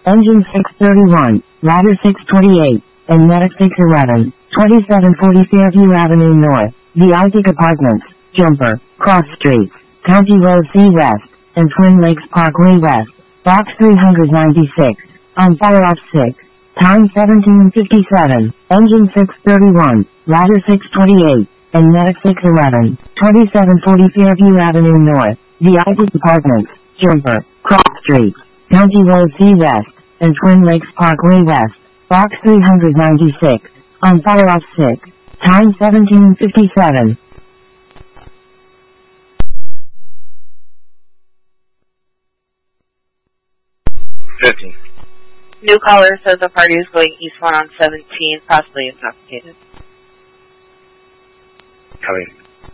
Engine 631, Ladder 628, and Medic 611, 2740 Fairview Avenue North, The Arctic Apartments, Jumper, Cross Streets, County Road C West, and Twin Lakes Parkway West, Box 396, on fire off 6, time 1757, Engine 631, Ladder 628, and Medic 611, 2740 Fairview Avenue North, The Arctic Apartments, Jumper, Cross Streets, County Road C West, and Twin Lakes Parkway West, Box 396, on fire off 6, time 1757. 50. New caller says the party is going eastbound on 17, possibly intoxicated. Copy.